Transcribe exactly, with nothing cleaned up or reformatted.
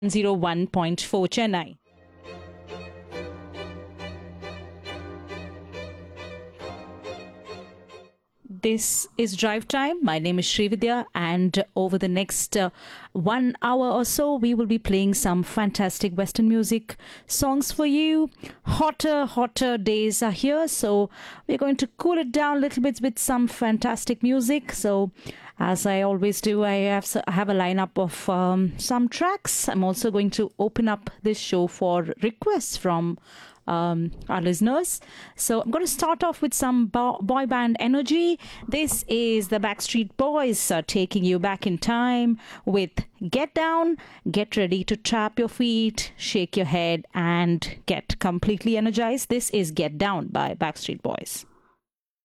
zero one point four Chennai. This is Drive Time. My name is Srividya, and over the next uh, one hour or so, we will be playing some fantastic Western music songs for you. Hotter, hotter days are here, so we're going to cool it down a little bit with some fantastic music. So, as I always do, I have s- have a lineup of um, some tracks. I'm also going to open up this show for requests from um, our listeners. So I'm going to start off with some bo- boy band energy. This is the Backstreet Boys uh, taking you back in time with Get Down. Get ready to tap your feet, shake your head, and get completely energized. This is Get Down by Backstreet Boys.